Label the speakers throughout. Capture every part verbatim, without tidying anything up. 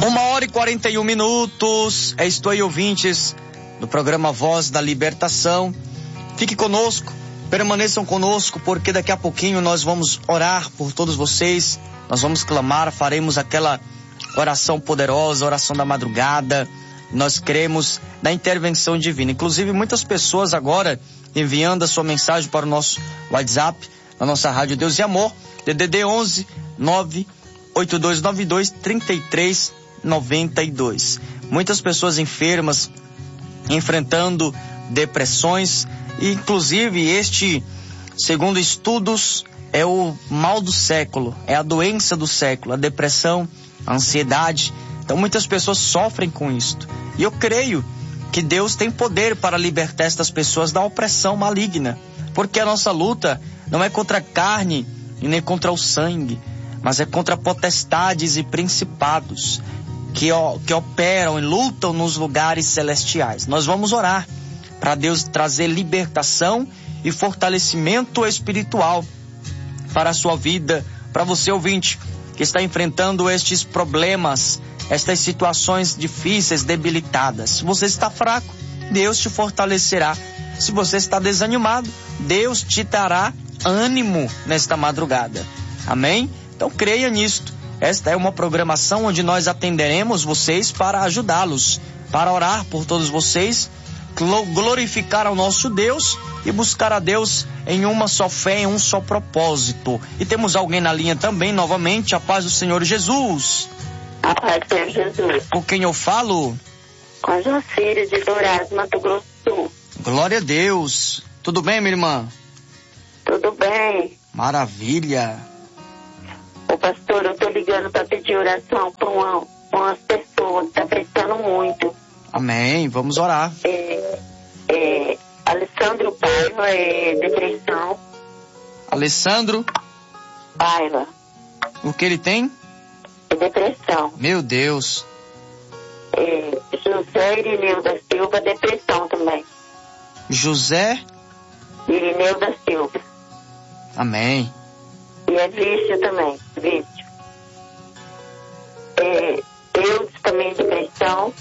Speaker 1: Uma hora e quarenta e um minutos. Estou aí, ouvintes do programa Voz da Libertação. Fique conosco, permaneçam conosco, porque daqui a pouquinho nós vamos orar por todos vocês. Nós vamos clamar, faremos aquela oração poderosa, oração da madrugada. Nós cremos na intervenção divina. Inclusive, muitas pessoas agora enviando a sua mensagem para o nosso WhatsApp, na nossa Rádio Deus e Amor, D D D onze nove oito dois nove dois três três nove dois. Muitas pessoas enfermas, enfrentando depressões, e inclusive este, segundo estudos, é o mal do século, é a doença do século, a depressão, a ansiedade. Então muitas pessoas sofrem com isto. E eu creio que Deus tem poder para libertar estas pessoas da opressão maligna, porque a nossa luta não é contra a carne e nem contra o sangue, mas é contra potestades e principados que, que operam e lutam nos lugares celestiais. Nós vamos orar para Deus trazer libertação e fortalecimento espiritual para a sua vida, para você, ouvinte, que está enfrentando estes problemas, estas situações difíceis, debilitadas. Se você está fraco, Deus te fortalecerá. Se você está desanimado, Deus te dará ânimo nesta madrugada. Amém? Então creia nisto. Esta é uma programação onde nós atenderemos vocês para ajudá-los, para orar por todos vocês, glorificar ao nosso Deus e buscar a Deus em uma só fé, em um só propósito. E temos alguém na linha também, novamente, a paz do Senhor Jesus.
Speaker 2: A paz do Senhor Jesus.
Speaker 1: Com quem eu falo?
Speaker 2: Com Jacília de Dourados, Mato Grosso do Sul.
Speaker 1: Glória a Deus. Tudo bem, minha irmã?
Speaker 2: Tudo bem.
Speaker 1: Maravilha.
Speaker 2: Ô pastor, eu tô ligando para pedir oração para uma, umas pessoas que tá precisando muito.
Speaker 1: Amém, vamos orar.
Speaker 2: É, é, Alessandro Paiva, é depressão.
Speaker 1: Alessandro?
Speaker 2: Paiva.
Speaker 1: O que ele tem?
Speaker 2: É depressão.
Speaker 1: Meu Deus.
Speaker 2: É, José Irineu da Silva, depressão também.
Speaker 1: José
Speaker 2: Irineu da Silva.
Speaker 1: Amém.
Speaker 2: E é vício também, vício. É, eu também depressão.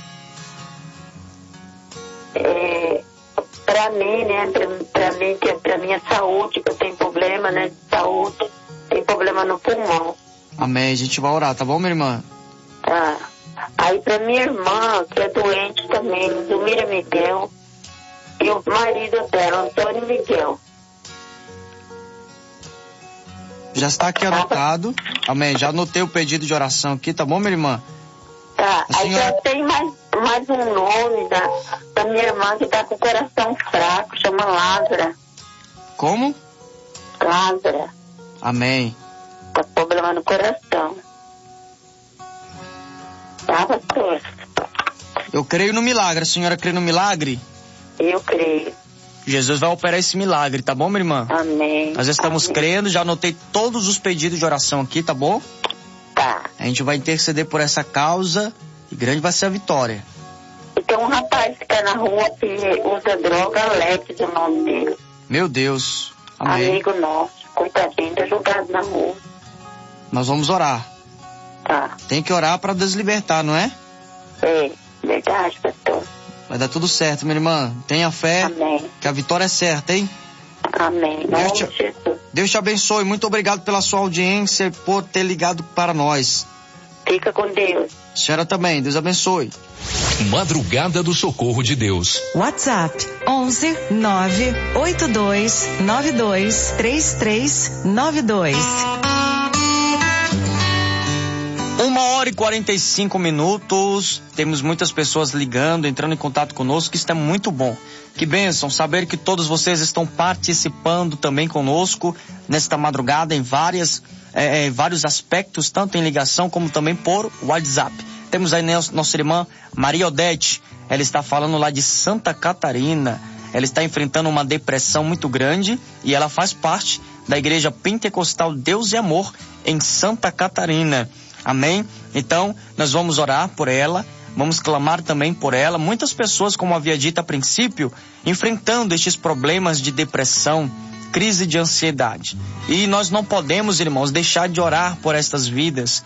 Speaker 2: É, pra mim, né, pra, pra mim, que é pra minha saúde, que eu tenho problema, né, de saúde, tem problema no pulmão.
Speaker 1: Amém, a gente vai orar, tá bom, minha irmã?
Speaker 2: Tá. Aí pra minha irmã, que é doente também, Zumira Miguel, e o marido dela, Antônio Miguel.
Speaker 1: Já está aqui anotado. Amém, já anotei o pedido de oração aqui, tá bom, minha irmã?
Speaker 2: Tá,
Speaker 1: A
Speaker 2: aí
Speaker 1: senhora...
Speaker 2: já tem mais, mais um nome da, da minha irmã que tá com o coração fraco, chama Lázara.
Speaker 1: Como?
Speaker 2: Lázara.
Speaker 1: Amém.
Speaker 2: Tá com problema no coração. Tá, pastor?
Speaker 1: Eu creio no milagre. A senhora crê no milagre?
Speaker 2: Eu creio.
Speaker 1: Jesus vai operar esse milagre, tá bom, minha irmã?
Speaker 2: Amém.
Speaker 1: Nós estamos
Speaker 2: Amém.
Speaker 1: crendo, já anotei todos os pedidos de oração aqui, tá bom?
Speaker 2: Tá.
Speaker 1: A gente vai interceder por essa causa e grande vai ser a vitória.
Speaker 2: E tem um rapaz que tá na rua que usa droga, Alex, o nome dele.
Speaker 1: Meu Deus. Amém.
Speaker 2: Amigo nosso, coitadinho, tá jogado na rua.
Speaker 1: Nós vamos orar.
Speaker 2: Tá.
Speaker 1: Tem que orar para Deus libertar, não é?
Speaker 2: É, verdade, pastor.
Speaker 1: Vai dar tudo certo, minha irmã. Tenha fé.
Speaker 2: Amém.
Speaker 1: Que a vitória é certa, hein?
Speaker 2: Amém.
Speaker 1: Deus
Speaker 2: Deus
Speaker 1: te,
Speaker 2: Jesus.
Speaker 1: Deus te abençoe. Muito obrigado pela sua audiência e por ter ligado para nós.
Speaker 2: Fica com Deus.
Speaker 1: A senhora também. Deus abençoe.
Speaker 3: Madrugada do Socorro de Deus.
Speaker 4: WhatsApp onze nove oito dois nove dois três três nove dois.
Speaker 1: Uma hora e quarenta e cinco minutos. Temos muitas pessoas ligando, entrando em contato conosco. Isso é muito bom. Que bênção saber que todos vocês estão participando também conosco nesta madrugada em várias, é, é, vários aspectos, tanto em ligação como também por WhatsApp. Temos aí nossa irmã Maria Odete. Ela está falando lá de Santa Catarina. Ela está enfrentando uma depressão muito grande e ela faz parte da Igreja Pentecostal Deus e Amor em Santa Catarina. Amém? Então, nós vamos orar por ela, vamos clamar também por ela. Muitas pessoas, como havia dito a princípio, enfrentando estes problemas de depressão, crise de ansiedade. E nós não podemos, irmãos, deixar de orar por estas vidas.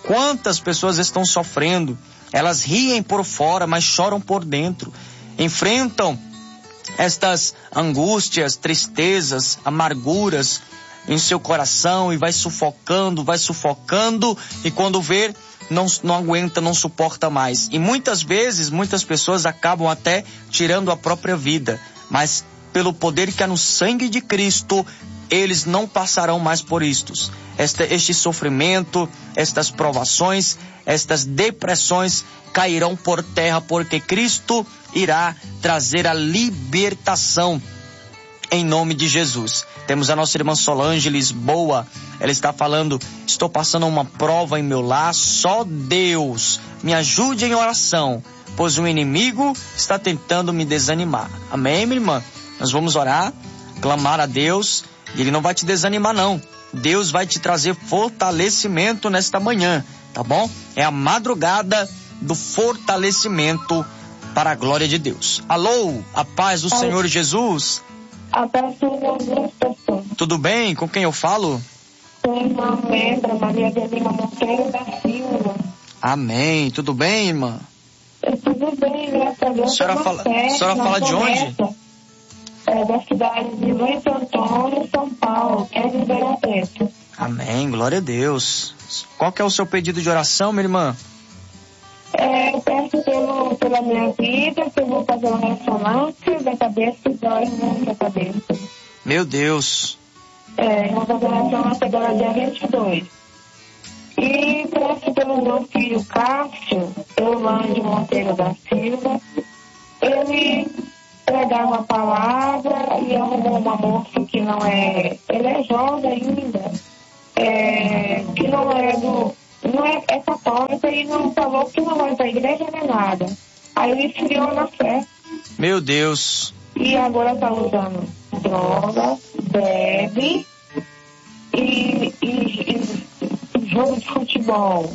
Speaker 1: Quantas pessoas estão sofrendo? Elas riem por fora, mas choram por dentro. Enfrentam estas angústias, tristezas, amarguras em seu coração e vai sufocando, vai sufocando e quando vê, não, não aguenta, não suporta mais. E muitas vezes, muitas pessoas acabam até tirando a própria vida, mas pelo poder que há no sangue de Cristo, eles não passarão mais por isto. Este, este sofrimento, estas provações, estas depressões cairão por terra, porque Cristo irá trazer a libertação em nome de Jesus. Temos a nossa irmã Solange Lisboa, ela está falando: estou passando uma prova em meu lar, só Deus me ajude em oração, pois o inimigo está tentando me desanimar. Amém, minha irmã? Nós vamos orar, clamar a Deus, e Ele não vai te desanimar não. Deus vai te trazer fortalecimento nesta manhã, tá bom? É a madrugada do fortalecimento para a glória de Deus. Alô, a paz do Alô. Senhor Jesus.
Speaker 2: A paz do Senhor Jesus.
Speaker 1: Tudo bem? Com quem eu falo?
Speaker 2: Sou irmã Membra, Maria de Lima Monteiro da Silva.
Speaker 1: Amém. Tudo bem, irmã?
Speaker 2: Tudo bem, graças a Deus.
Speaker 1: A senhora fala, a senhora fala de onde?
Speaker 2: É da cidade de Luiz Antônio, São Paulo, é de Ribeirão Preto.
Speaker 1: Amém, glória a Deus. Qual que é o seu pedido de oração, minha irmã?
Speaker 2: É, eu peço pelo, pela minha vida, que eu vou fazer uma ressonância da cabeça e dói muito a cabeça.
Speaker 1: Meu Deus.
Speaker 2: É, eu vou fazer uma ressonância agora dia vinte e dois. E peço pelo meu filho Cássio, Eulândio Monteiro da Silva, ele pregar uma palavra e arrumou uma moça que não é, ele é jovem ainda, é, que não é do, não é, é católica e não falou que não vai para a igreja nem nada. Aí ele esfriou na fé.
Speaker 1: Meu Deus.
Speaker 2: E agora está usando droga, bebe e, e, e jogo de futebol.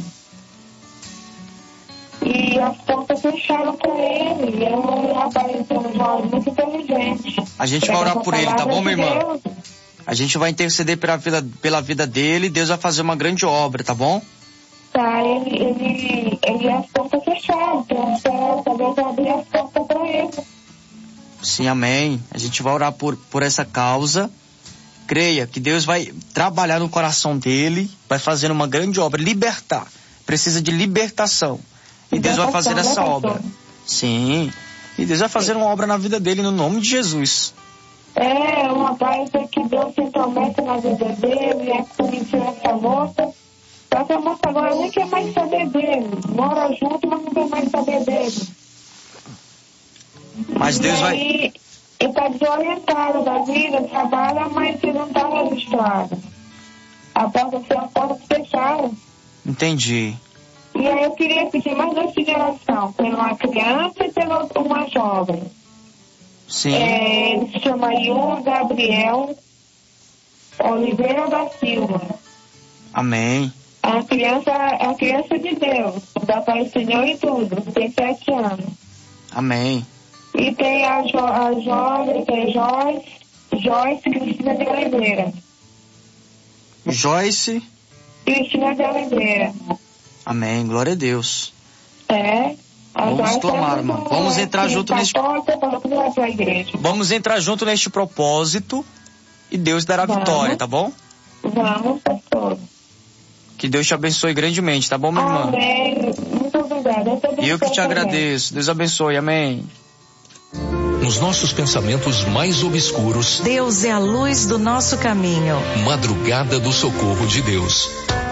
Speaker 2: E as portas fecharam com ele. É um rapaz muito inteligente.
Speaker 1: A gente vai orar por ele, tá bom, minha irmã?
Speaker 2: Deus.
Speaker 1: A gente vai interceder pela vida, pela vida dele. Deus vai fazer uma grande obra, tá bom?
Speaker 2: Tá, ele, ele, ele as portas fecharam. Então, Deus abrir as portas para ele.
Speaker 1: Sim, amém. A gente vai orar por, por essa causa. Creia que Deus vai trabalhar no coração dele, vai fazer uma grande obra, libertar. Precisa de libertação. E Deus vai fazer essa obra. Sim. E Deus vai fazer uma obra na vida dele no nome de Jesus.
Speaker 2: É, uma paz que Deus se intromete na vida dele, é conhecer essa moça. Só que a moça agora nem quer mais saber dele. Mora junto, mas não quer mais saber dele.
Speaker 1: Mas Deus
Speaker 2: e
Speaker 1: vai...
Speaker 2: Aí, ele está desorientado da vida, trabalha, mas ele não está registrado. A porta foi a porta fecharam.
Speaker 1: Entendi.
Speaker 2: E aí eu queria pedir mais duas de oração, pela uma criança e pela uma jovem.
Speaker 1: Sim.
Speaker 2: É, ele se chama Ion Gabriel Oliveira da Silva.
Speaker 1: Amém.
Speaker 2: A criança é a criança de Deus, da Pai Senhor e tudo, tem sete anos.
Speaker 1: Amém.
Speaker 2: E tem a, jo, a jovem, tem Joyce, Joyce Cristina de Oliveira.
Speaker 1: Joyce
Speaker 2: Cristina de Oliveira.
Speaker 1: Amém, glória a Deus.
Speaker 2: É.
Speaker 1: Vamos clamar, irmão. Vamos entrar junto neste... Vamos entrar junto neste propósito e Deus dará
Speaker 2: Vamos.
Speaker 1: vitória, tá bom?
Speaker 2: Vamos, pastor.
Speaker 1: Que Deus te abençoe grandemente, tá bom, minha irmã?
Speaker 2: Amém. Muito obrigada.
Speaker 1: E eu que te agradeço. Deus abençoe, amém.
Speaker 3: Nos nossos pensamentos mais obscuros,
Speaker 4: Deus é a luz do nosso caminho.
Speaker 3: Madrugada do Socorro de Deus.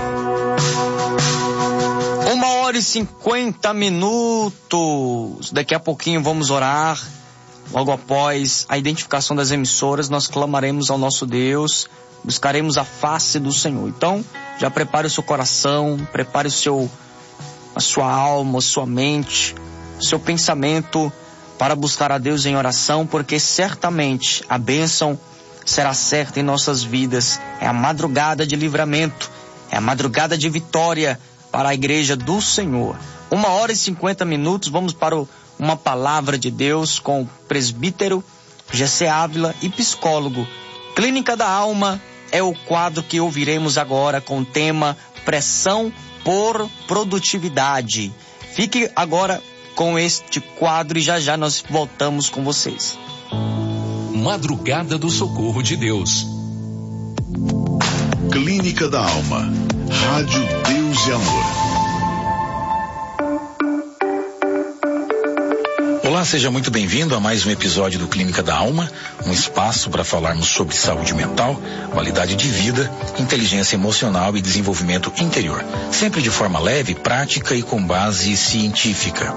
Speaker 1: Uma hora e cinquenta minutos. Daqui a pouquinho vamos orar. Logo após a identificação das emissoras, nós clamaremos ao nosso Deus, buscaremos a face do Senhor. Então, já prepare o seu coração, prepare o seu, a sua alma, a sua mente, o seu pensamento para buscar a Deus em oração, porque certamente a bênção será certa em nossas vidas. É a madrugada de livramento, é a madrugada de vitória para a igreja do Senhor. Uma hora e cinquenta minutos, vamos para o, uma palavra de Deus com o presbítero Gessé Ávila e psicólogo. Clínica da Alma é o quadro que ouviremos agora com o tema pressão por produtividade. Fique agora com este quadro e já já nós voltamos com vocês.
Speaker 3: Madrugada do Socorro de Deus.
Speaker 5: Clínica da Alma. Rádio Deus e Amor.
Speaker 6: Olá, seja muito bem-vindo a mais um episódio do Clínica da Alma, um espaço para falarmos sobre saúde mental, qualidade de vida, inteligência emocional e desenvolvimento interior, sempre de forma leve, prática e com base científica.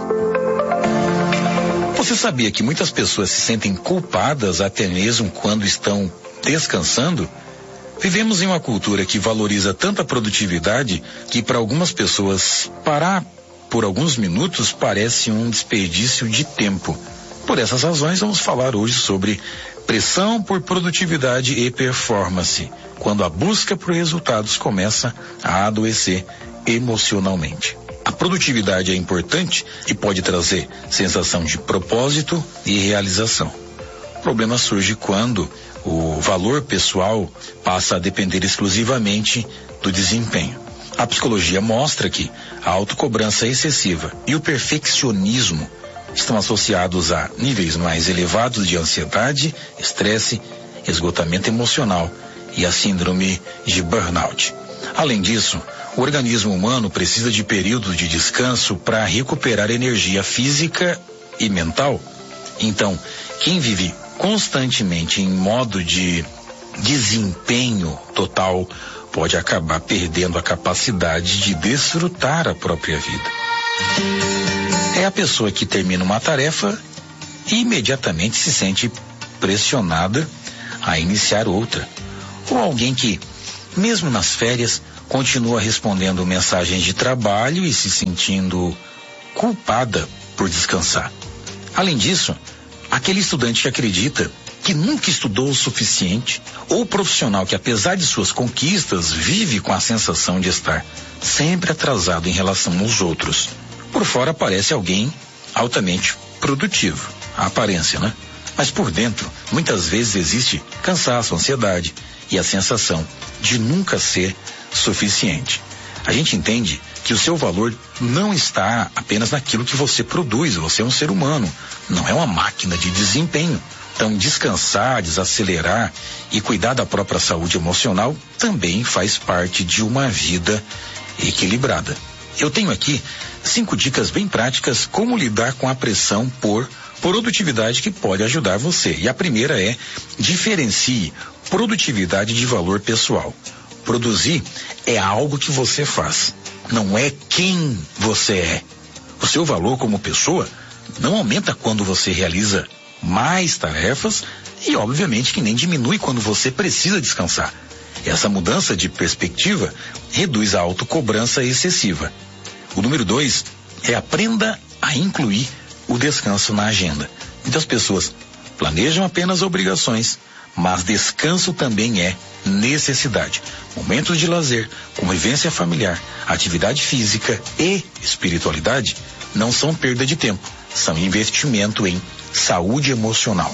Speaker 6: Você sabia que muitas pessoas se sentem culpadas até mesmo quando estão descansando? Vivemos em uma cultura que valoriza tanto a produtividade que para algumas pessoas parar por alguns minutos parece um desperdício de tempo. Por essas razões, vamos falar hoje sobre pressão por produtividade e performance, quando a busca por resultados começa a adoecer emocionalmente. A produtividade é importante e pode trazer sensação de propósito e realização. O problema surge quando o valor pessoal passa a depender exclusivamente do desempenho. A psicologia mostra que a autocobrança excessiva e o perfeccionismo estão associados a níveis mais elevados de ansiedade, estresse, esgotamento emocional e a síndrome de burnout. Além disso, o organismo humano precisa de períodos de descanso para recuperar energia física e mental. Então, quem vive constantemente em modo de desempenho total pode acabar perdendo a capacidade de desfrutar a própria vida. É a pessoa que termina uma tarefa e imediatamente se sente pressionada a iniciar outra. Ou alguém que, mesmo nas férias, continua respondendo mensagens de trabalho e se sentindo culpada por descansar. Além disso, aquele estudante que acredita que nunca estudou o suficiente, ou o profissional que, apesar de suas conquistas, vive com a sensação de estar sempre atrasado em relação aos outros. Por fora parece alguém altamente produtivo, a aparência, né? Mas por dentro, muitas vezes existe cansaço, ansiedade e a sensação de nunca ser suficiente. A gente entende que o seu valor não está apenas naquilo que você produz. Você é um ser humano, não é uma máquina de desempenho. Então, descansar, desacelerar e cuidar da própria saúde emocional também faz parte de uma vida equilibrada. Eu tenho aqui cinco dicas bem práticas como lidar com a pressão por produtividade que pode ajudar você. E a primeira é: diferencie produtividade de valor pessoal. Produzir é algo que você faz, não é quem você é. O seu valor como pessoa não aumenta quando você realiza mais tarefas e obviamente que nem diminui quando você precisa descansar. Essa mudança de perspectiva reduz a autocobrança excessiva. O número dois é: aprenda a incluir o descanso na agenda. Muitas pessoas planejam apenas obrigações, mas descanso também é necessidade. Momentos de lazer, convivência familiar, atividade física e espiritualidade não são perda de tempo, são investimento em saúde emocional.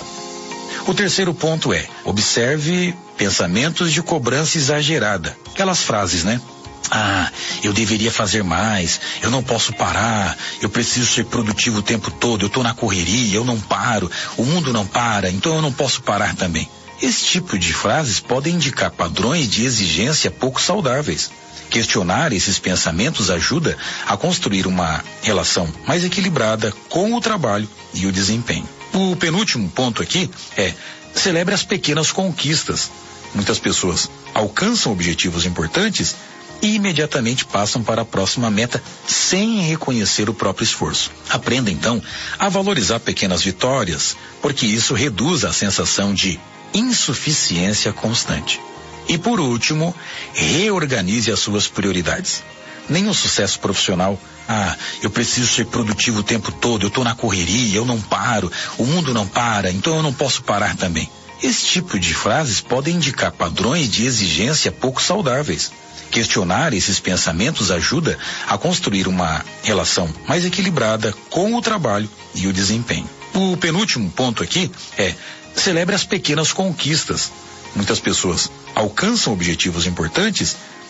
Speaker 6: O terceiro ponto é: observe pensamentos de cobrança exagerada. Aquelas frases, né? Ah, eu deveria fazer mais, eu não posso parar, eu preciso ser produtivo o tempo todo, eu estou na correria, eu não paro, o mundo não para, então eu não posso parar também. Esse tipo de frases podem indicar padrões de exigência pouco saudáveis. Questionar esses pensamentos ajuda a construir uma relação mais equilibrada com o trabalho e o desempenho. O penúltimo ponto aqui é: celebre as pequenas conquistas. Muitas pessoas alcançam objetivos importantes e imediatamente passam para a próxima meta sem reconhecer o próprio esforço. Aprenda então a valorizar pequenas vitórias, porque isso reduz a sensação de insuficiência constante. E por último, reorganize as suas prioridades. Nenhum sucesso profissional: ah, eu preciso ser produtivo o tempo todo, eu estou na correria, eu não paro, o mundo não para, então eu não posso parar também. Esse tipo de frases podem indicar padrões de exigência pouco saudáveis. Questionar esses pensamentos ajuda a construir uma relação mais equilibrada com o trabalho e o desempenho. O penúltimo ponto aqui é: celebre as pequenas conquistas. Muitas pessoas alcançam objetivos importantes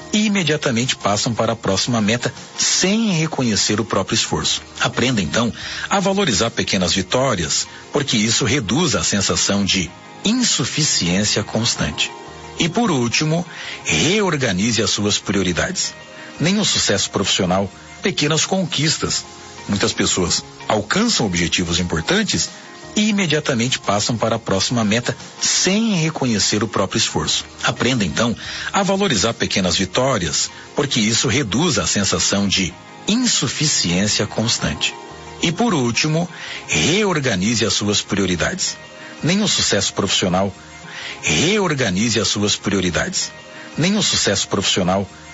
Speaker 6: e imediatamente passam para a próxima meta sem reconhecer o próprio esforço. Aprenda então a valorizar pequenas vitórias, porque isso reduz a sensação de insuficiência constante. E por último, reorganize as suas prioridades. Nem o sucesso profissional, pequenas conquistas. Muitas pessoas alcançam objetivos importantes e imediatamente passam para a próxima meta sem reconhecer o próprio esforço. Aprenda então a valorizar pequenas vitórias, porque isso reduz a sensação de insuficiência constante. E por último, reorganize as suas prioridades. Nem o sucesso profissional, reorganize as suas prioridades. Nem o sucesso profissional,